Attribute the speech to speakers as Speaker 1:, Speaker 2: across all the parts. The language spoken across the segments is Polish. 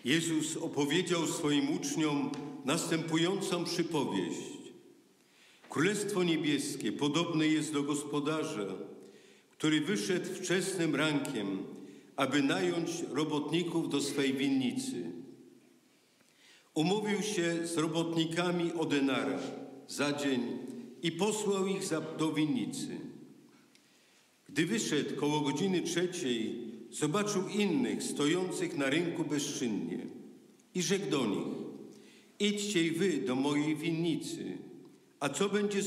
Speaker 1: Jezus opowiedział swoim uczniom następującą przypowieść. Królestwo niebieskie podobne jest do gospodarza, który wyszedł wczesnym rankiem, aby nająć robotników do swej winnicy. Umówił się z robotnikami o denara za dzień i posłał ich do winnicy. Gdy wyszedł koło godziny 3, zobaczył innych stojących na rynku bezczynnie i rzekł do nich: idźcie i wy do mojej winnicy, a co będzie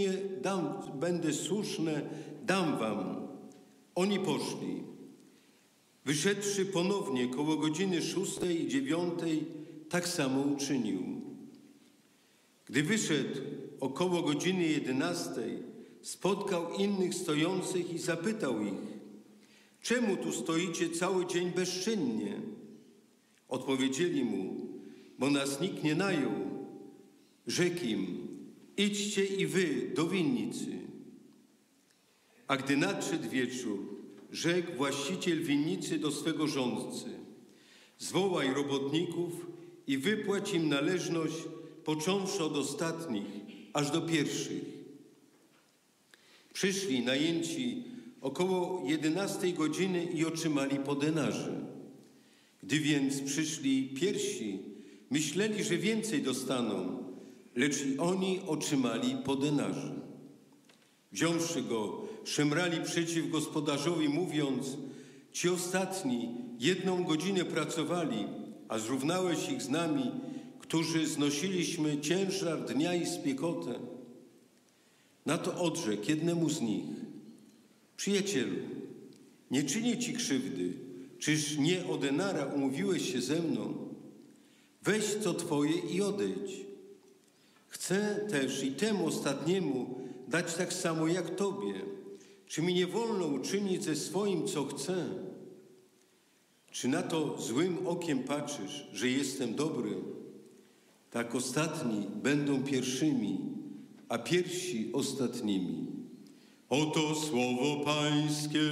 Speaker 1: słuszne, dam wam. Oni poszli. Wyszedłszy ponownie koło godziny 6 i 9, tak samo uczynił. Gdy wyszedł około godziny 11, spotkał innych stojących i zapytał ich: czemu tu stoicie cały dzień bezczynnie? Odpowiedzieli mu: bo nas nikt nie najął. Rzekł im: idźcie i wy do winnicy. A gdy nadszedł wieczór, rzekł właściciel winnicy do swego rządcy: zwołaj robotników i wypłać im należność, począwszy od ostatnich, aż do pierwszych. Przyszli najęci około 11 godziny i otrzymali po denarze. Gdy więc przyszli pierwsi, myśleli, że więcej dostaną, lecz i oni otrzymali po denarze. Wziąwszy go, szemrali przeciw gospodarzowi, mówiąc: ci ostatni 1 godzinę pracowali, a zrównałeś ich z nami, którzy znosiliśmy ciężar dnia i spiekotę. Na to odrzekł jednemu z nich: przyjacielu, nie czynię ci krzywdy, czyż nie o denara umówiłeś się ze mną? Weź co twoje i odejdź. Chcę też i temu ostatniemu dać tak samo jak tobie. Czy mi nie wolno uczynić ze swoim, co chcę? Czy na to złym okiem patrzysz, że jestem dobry? Tak ostatni będą pierwszymi, a pierwsi ostatnimi. Oto słowo Pańskie.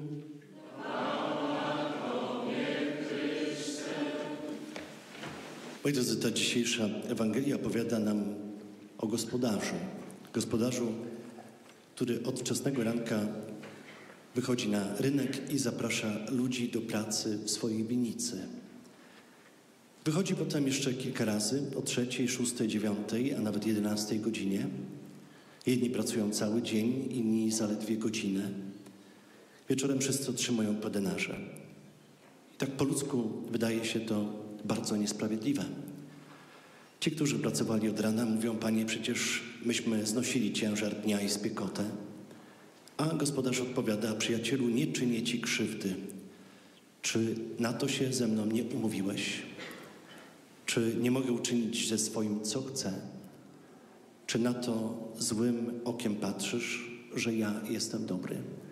Speaker 2: Moi drodzy, ta dzisiejsza Ewangelia opowiada nam o gospodarzu, który od wczesnego ranka wychodzi na rynek i zaprasza ludzi do pracy w swojej winnicy. Wychodzi potem jeszcze kilka razy, o 3, 6, 9, a nawet 11 godzinie. Jedni pracują cały dzień, inni zaledwie godzinę. Wieczorem wszyscy otrzymują po denarze. I tak po ludzku wydaje się to bardzo niesprawiedliwe. Ci, którzy pracowali od rana, mówią: Panie, przecież myśmy znosili ciężar dnia i spiekotę. A gospodarz odpowiada: przyjacielu, nie czynię ci krzywdy. Czy na to się ze mną nie umówiłeś? Czy nie mogę uczynić ze swoim, co chcę? Czy na to złym okiem patrzysz, że ja jestem dobry?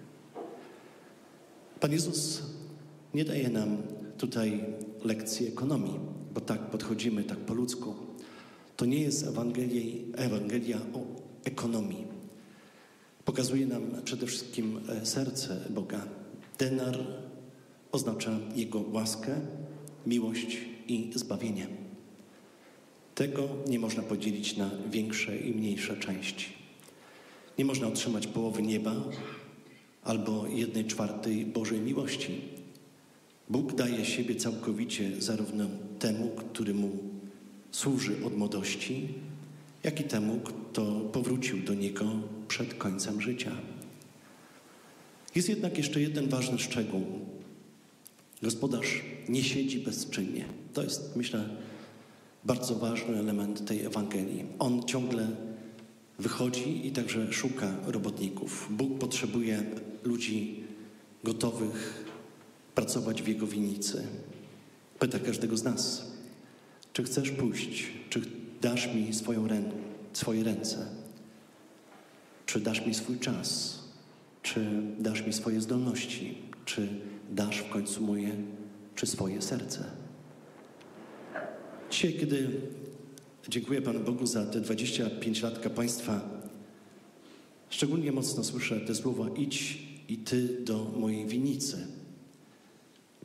Speaker 2: Pan Jezus nie daje nam tutaj lekcji ekonomii, bo tak podchodzimy, tak po ludzku. To nie jest Ewangelia o ekonomii. Pokazuje nam przede wszystkim serce Boga. Denar oznacza Jego łaskę, miłość i zbawienie. Tego nie można podzielić na większe i mniejsze części. Nie można otrzymać połowy nieba albo 1/4 Bożej miłości. Bóg daje siebie całkowicie zarówno temu, który Mu służy od młodości, jak i temu, kto powrócił do Niego przed końcem życia. Jest jednak jeszcze jeden ważny szczegół. Gospodarz nie siedzi bezczynnie. To jest, myślę, bardzo ważny element tej Ewangelii. On ciągle wychodzi i także szuka robotników. Bóg potrzebuje ludzi gotowych pracować w Jego winnicy. Pyta każdego z nas: czy chcesz pójść? Czy dasz mi swoje ręce? Czy dasz mi swój czas? Czy dasz mi swoje zdolności? Czy dasz w końcu swoje serce? Dzisiaj, kiedy dziękuję Panu Bogu za te 25 lat kapłaństwa, szczególnie mocno słyszę te słowa: idź i Ty do mojej winnicy.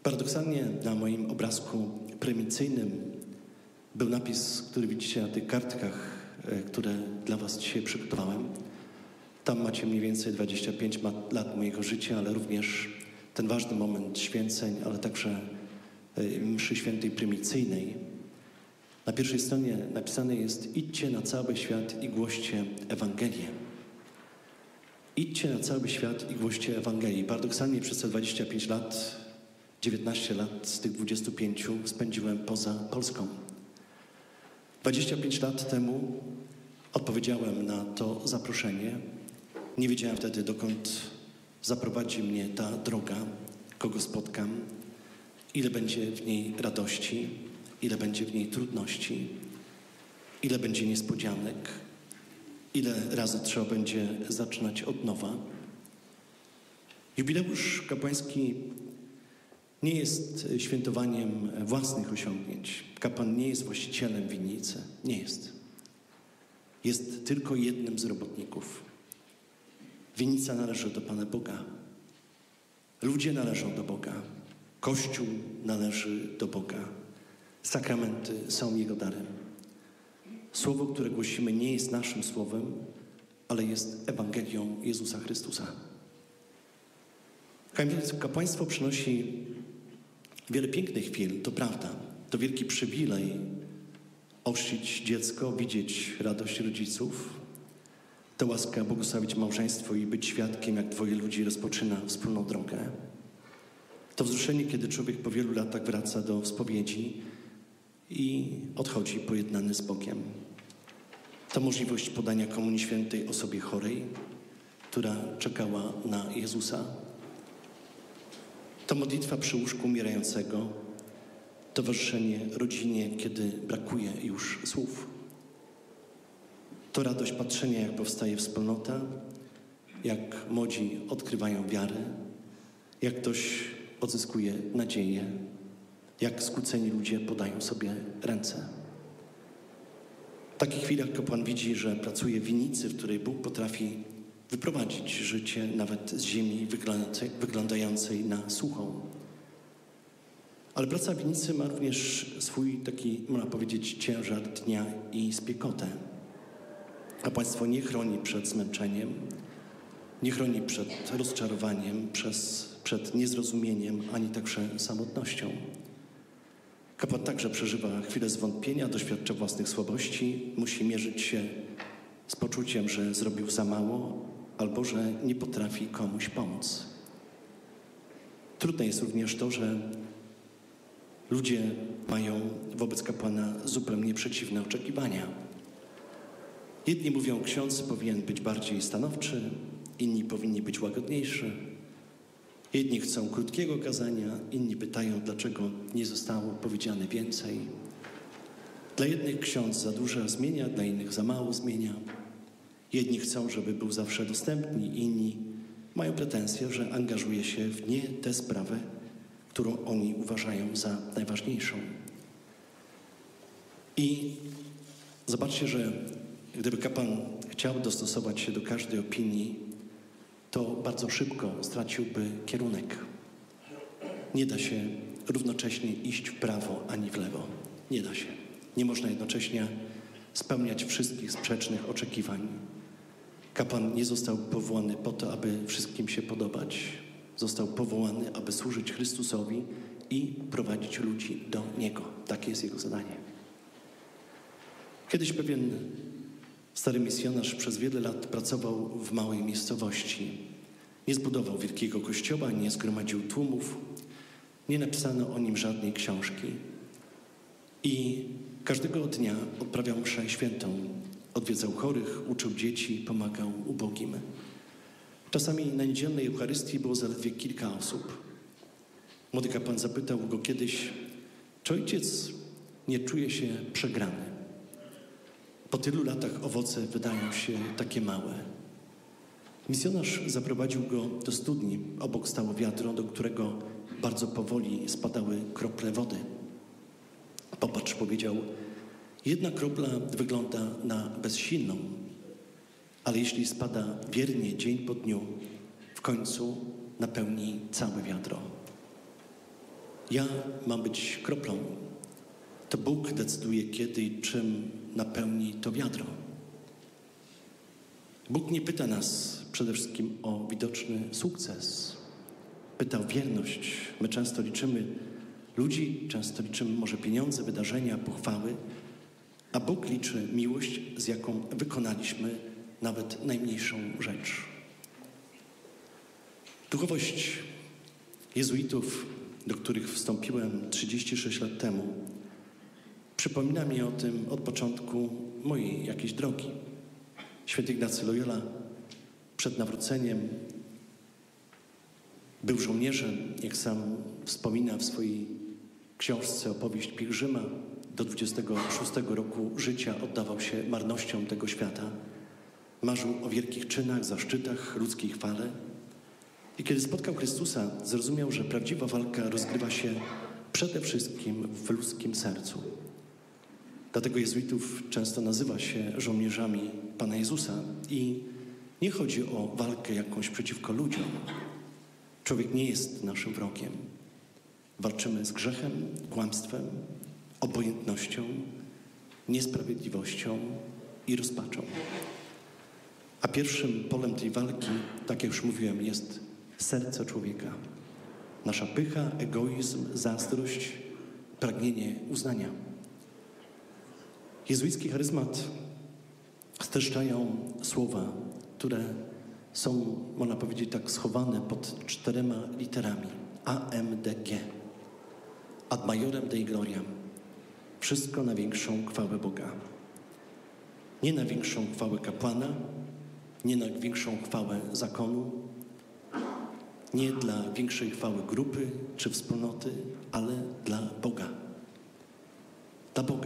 Speaker 2: Paradoksalnie na moim obrazku prymicyjnym był napis, który widzicie na tych kartkach, które dla was dzisiaj przygotowałem. Tam macie mniej więcej 25 lat mojego życia, ale również ten ważny moment święceń, ale także mszy świętej prymicyjnej. Na pierwszej stronie napisane jest: idźcie na cały świat i głoście Ewangelię. Idźcie na cały świat i głoście Ewangelii. Paradoksalnie przez te 25 lat, 19 lat z tych 25 spędziłem poza Polską. 25 lat temu odpowiedziałem na to zaproszenie. Nie wiedziałem wtedy, dokąd zaprowadzi mnie ta droga, kogo spotkam, ile będzie w niej radości, ile będzie w niej trudności, ile będzie niespodzianek, ile razy trzeba będzie zaczynać od nowa. Jubileusz kapłański nie jest świętowaniem własnych osiągnięć. Kapłan nie jest właścicielem winnicy. Nie jest. Jest tylko jednym z robotników. Winnica należy do Pana Boga. Ludzie należą do Boga. Kościół należy do Boga. Sakramenty są Jego darem. Słowo, które głosimy, nie jest naszym słowem, ale jest Ewangelią Jezusa Chrystusa. Kapłaństwo przynosi wiele pięknych chwil, to prawda. To wielki przywilej ochrzcić dziecko, widzieć radość rodziców, to łaska błogosławić małżeństwo i być świadkiem, jak dwoje ludzi rozpoczyna wspólną drogę. To wzruszenie, kiedy człowiek po wielu latach wraca do spowiedzi i odchodzi pojednany z Bogiem. To możliwość podania Komunii Świętej osobie chorej, która czekała na Jezusa. To modlitwa przy łóżku umierającego, towarzyszenie rodzinie, kiedy brakuje już słów. To radość patrzenia, jak powstaje wspólnota, jak młodzi odkrywają wiarę, jak ktoś odzyskuje nadzieję, jak skłóceni ludzie podają sobie ręce. W takich chwilach kapłan widzi, że pracuje w winnicy, w której Bóg potrafi wyprowadzić życie nawet z ziemi wyglądającej na suchą. Ale praca w winnicy ma również swój taki, można powiedzieć, ciężar dnia i spiekotę. Kapłaństwo nie chroni przed zmęczeniem, nie chroni przed rozczarowaniem, przed niezrozumieniem, ani także samotnością. Kapłan także przeżywa chwilę zwątpienia, doświadcza własnych słabości, musi mierzyć się z poczuciem, że zrobił za mało albo że nie potrafi komuś pomóc. Trudne jest również to, że ludzie mają wobec kapłana zupełnie przeciwne oczekiwania. Jedni mówią, ksiądz powinien być bardziej stanowczy, inni powinni być łagodniejszy. Jedni chcą krótkiego kazania, inni pytają, dlaczego nie zostało powiedziane więcej. Dla jednych ksiądz za dużo zmienia, dla innych za mało zmienia. Jedni chcą, żeby był zawsze dostępny, inni mają pretensje, że angażuje się w nie tę sprawę, którą oni uważają za najważniejszą. I zobaczcie, że gdyby kapłan chciał dostosować się do każdej opinii, to bardzo szybko straciłby kierunek. Nie da się równocześnie iść w prawo ani w lewo. Nie da się. Nie można jednocześnie spełniać wszystkich sprzecznych oczekiwań. Kapłan nie został powołany po to, aby wszystkim się podobać. Został powołany, aby służyć Chrystusowi i prowadzić ludzi do Niego. Takie jest Jego zadanie. Kiedyś pewien stary misjonarz przez wiele lat pracował w małej miejscowości. Nie zbudował wielkiego kościoła, nie zgromadził tłumów, nie napisano o nim żadnej książki. I każdego dnia odprawiał mszę świętą, odwiedzał chorych, uczył dzieci, pomagał ubogim. Czasami na niedzielnej Eucharystii było zaledwie kilka osób. Młody kapłan zapytał go kiedyś, czy ojciec nie czuje się przegrany. Po tylu latach owoce wydają się takie małe. Misjonarz zaprowadził go do studni. Obok stało wiadro, do którego bardzo powoli spadały krople wody. Popatrz, powiedział, jedna kropla wygląda na bezsilną, ale jeśli spada wiernie dzień po dniu, w końcu napełni całe wiadro. Ja mam być kroplą. To Bóg decyduje, kiedy i czym napełni to wiadro. Bóg nie pyta nas przede wszystkim o widoczny sukces. Pyta o wierność. My często liczymy ludzi, często liczymy może pieniądze, wydarzenia, pochwały, a Bóg liczy miłość, z jaką wykonaliśmy nawet najmniejszą rzecz. Duchowość jezuitów, do których wstąpiłem 36 lat temu, przypomina mi o tym od początku mojej jakiejś drogi. Święty Ignacy Loyola przed nawróceniem był żołnierzem, jak sam wspomina w swojej książce Opowieść pielgrzyma. Do 26 roku życia oddawał się marnościom tego świata. Marzył o wielkich czynach, zaszczytach, ludzkiej chwale. I kiedy spotkał Chrystusa, zrozumiał, że prawdziwa walka rozgrywa się przede wszystkim w ludzkim sercu. Dlatego jezuitów często nazywa się żołnierzami Pana Jezusa. I nie chodzi o walkę jakąś przeciwko ludziom. Człowiek nie jest naszym wrogiem. Walczymy z grzechem, kłamstwem, obojętnością, niesprawiedliwością i rozpaczą. A pierwszym polem tej walki, tak jak już mówiłem, jest serce człowieka. Nasza pycha, egoizm, zazdrość, pragnienie uznania. Jezuicki charyzmat streszczają słowa, które są, można powiedzieć tak, schowane pod 4 literami. AMDG. Ad majorem Dei gloriam. Wszystko na większą chwałę Boga. Nie na większą chwałę kapłana, nie na większą chwałę zakonu, nie dla większej chwały grupy czy wspólnoty, ale dla Boga. Dla Boga.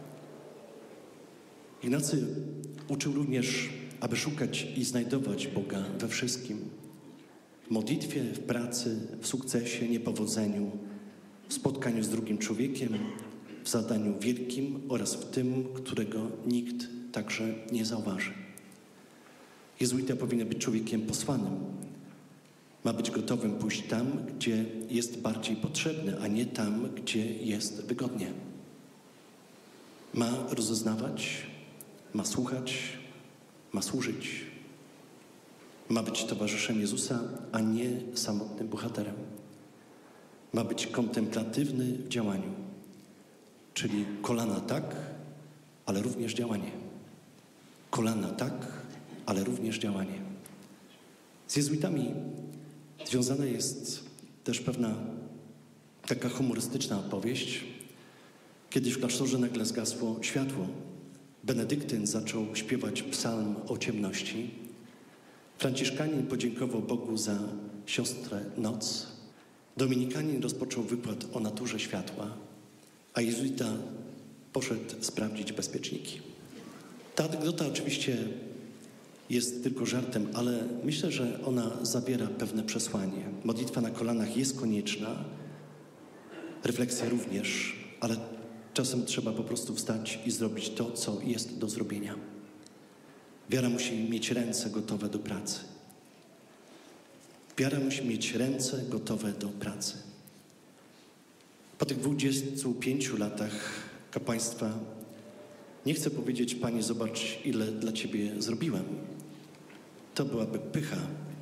Speaker 2: Ignacy uczył również, aby szukać i znajdować Boga we wszystkim. W modlitwie, w pracy, w sukcesie, niepowodzeniu, w spotkaniu z drugim człowiekiem, w zadaniu wielkim oraz w tym, którego nikt także nie zauważy. Jezuita powinien być człowiekiem posłanym. Ma być gotowym pójść tam, gdzie jest bardziej potrzebny, a nie tam, gdzie jest wygodnie. Ma rozeznawać, ma słuchać, ma służyć. Ma być towarzyszem Jezusa, a nie samotnym bohaterem. Ma być kontemplatywny w działaniu, czyli kolana tak, ale również działanie. Kolana tak, ale również działanie. Z jezuitami związana jest też pewna taka humorystyczna opowieść. Kiedyś w klasztorze nagle zgasło światło. Benedyktyn zaczął śpiewać psalm o ciemności. Franciszkanin podziękował Bogu za siostrę noc. Dominikanin rozpoczął wykład o naturze światła, a jezuita poszedł sprawdzić bezpieczniki. Ta anegdota oczywiście jest tylko żartem, ale myślę, że ona zawiera pewne przesłanie. Modlitwa na kolanach jest konieczna, refleksja również, ale czasem trzeba po prostu wstać i zrobić to, co jest do zrobienia. Wiara musi mieć ręce gotowe do pracy. Wiara musi mieć ręce gotowe do pracy. Po tych 25 latach kapłaństwa nie chcę powiedzieć: Panie, zobacz, ile dla Ciebie zrobiłem. To byłaby pycha.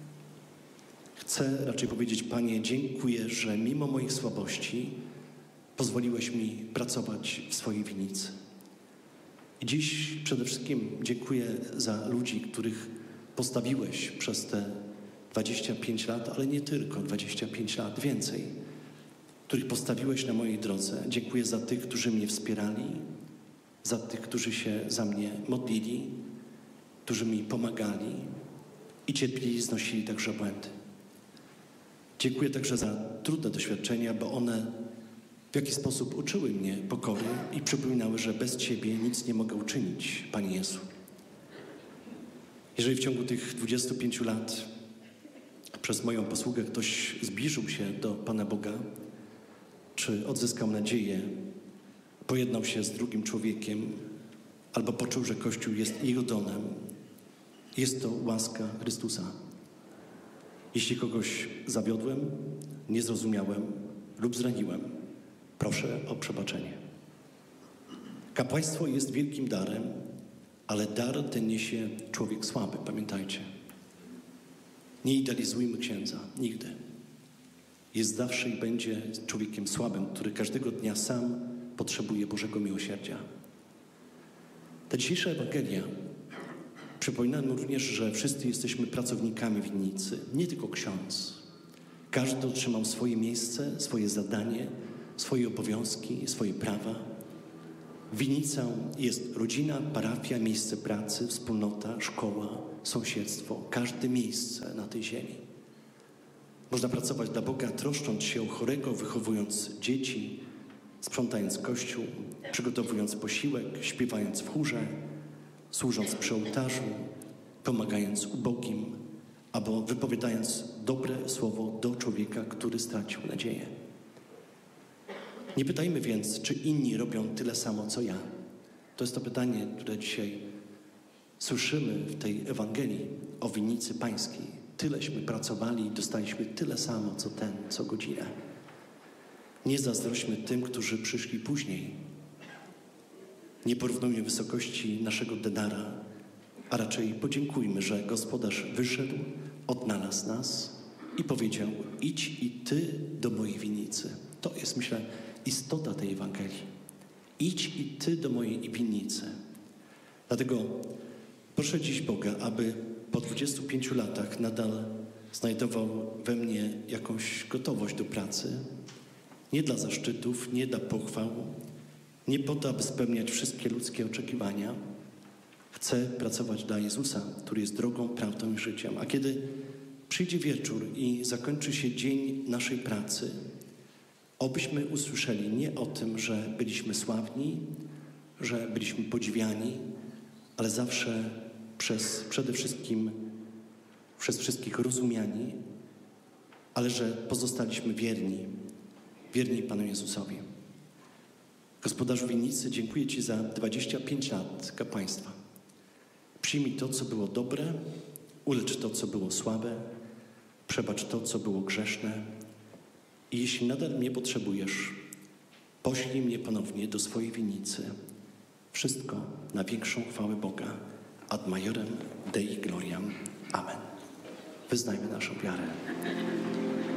Speaker 2: Chcę raczej powiedzieć: Panie, dziękuję, że mimo moich słabości pozwoliłeś mi pracować w swojej winnicy. I dziś przede wszystkim dziękuję za ludzi, których postawiłeś przez te 25 lat, ale nie tylko 25 lat, więcej, których postawiłeś na mojej drodze. Dziękuję za tych, którzy mnie wspierali, za tych, którzy się za mnie modlili, którzy mi pomagali i cierpliwie znosili także błędy. Dziękuję także za trudne doświadczenia, bo one w jakiś sposób uczyły mnie pokory i przypominały, że bez Ciebie nic nie mogę uczynić, Panie Jezu. Jeżeli w ciągu tych 25 lat przez moją posługę ktoś zbliżył się do Pana Boga, czy odzyskał nadzieję, pojednał się z drugim człowiekiem, albo poczuł, że Kościół jest jego domem, jest to łaska Chrystusa. Jeśli kogoś zawiodłem, nie zrozumiałem, lub zraniłem, proszę o przebaczenie. Kapłaństwo jest wielkim darem, ale dar ten niesie człowiek słaby, pamiętajcie. Nie idealizujmy księdza, nigdy. Jest zawsze i będzie człowiekiem słabym, który każdego dnia sam potrzebuje Bożego miłosierdzia. Ta dzisiejsza Ewangelia przypomina nam również, że wszyscy jesteśmy pracownikami winnicy, nie tylko ksiądz. Każdy otrzymał swoje miejsce, swoje zadanie, swoje obowiązki, swoje prawa. Winnicą jest rodzina, parafia, miejsce pracy, wspólnota, szkoła, sąsiedztwo, każde miejsce na tej ziemi. Można pracować dla Boga, troszcząc się o chorego, wychowując dzieci, sprzątając kościół, przygotowując posiłek, śpiewając w chórze, służąc przy ołtarzu, pomagając ubogim, albo wypowiadając dobre słowo do człowieka, który stracił nadzieję. Nie pytajmy więc, czy inni robią tyle samo, co ja. To jest to pytanie, które dzisiaj słyszymy w tej Ewangelii o winnicy pańskiej. Tyleśmy pracowali i dostaliśmy tyle samo, co ten, co godzinę. Nie zazdrośćmy tym, którzy przyszli później. Nie porównujmy wysokości naszego denara, a raczej podziękujmy, że gospodarz wyszedł, odnalazł nas i powiedział: idź i ty do mojej winnicy. To jest, myślę, istota tej Ewangelii. Idź i ty do mojej winnicy. Dlatego proszę dziś Boga, aby po 25 latach nadal znajdował we mnie jakąś gotowość do pracy. Nie dla zaszczytów, nie dla pochwał, nie po to, aby spełniać wszystkie ludzkie oczekiwania. Chcę pracować dla Jezusa, który jest drogą, prawdą i życiem. A kiedy przyjdzie wieczór i zakończy się dzień naszej pracy, obyśmy usłyszeli nie o tym, że byliśmy sławni, że byliśmy podziwiani, ale zawsze przede wszystkim przez wszystkich rozumiani, ale że pozostaliśmy wierni Panu Jezusowi. Gospodarzu winnicy, dziękuję Ci za 25 lat kapłaństwa. Przyjmij to, co było dobre, ulecz to, co było słabe, przebacz to, co było grzeszne i jeśli nadal mnie potrzebujesz, poślij mnie ponownie do swojej winnicy. Wszystko na większą chwałę Boga. Ad majorem Dei gloriam. Amen. Wyznajmy naszą wiarę.